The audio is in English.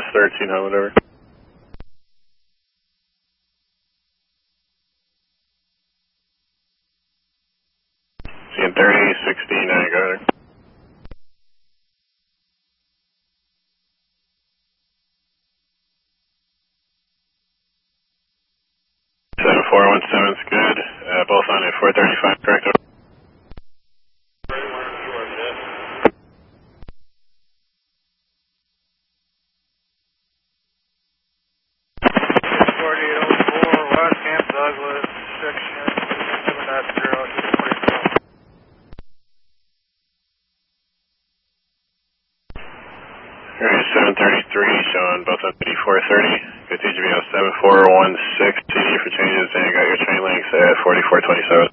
13 Highland over. Seeing 30, 69, go ahead. 7417's good. Both on a 435, correct? Douglas, section 7.0. Alright, 733, showing both on PD 430. Good TGV 7416, CD for changes, and you got your train length at 4427.